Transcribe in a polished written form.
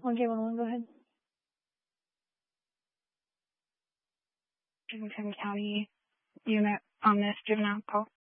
Okay, well, go ahead. Jefferson County unit on this juvenile call.